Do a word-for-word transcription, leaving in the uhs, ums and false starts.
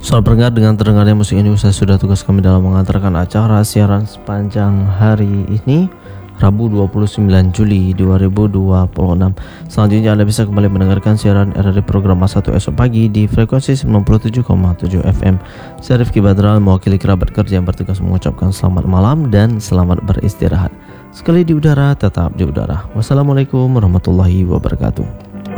Selamat pendengar, dengan terdengarnya musik ini usai sudah tugas kami dalam mengantarkan acara siaran sepanjang hari ini, Rabu dua puluh sembilan Juli dua ribu dua puluh enam. Selanjutnya Anda bisa kembali mendengarkan siaran R R D program satu esok pagi di frekuensi sembilan puluh tujuh koma tujuh F M. Saya Rifki Badral, mewakili kerabat kerja yang bertugas mengucapkan selamat malam dan selamat beristirahat. Sekali di udara, tetap di udara. Wassalamualaikum warahmatullahi wabarakatuh.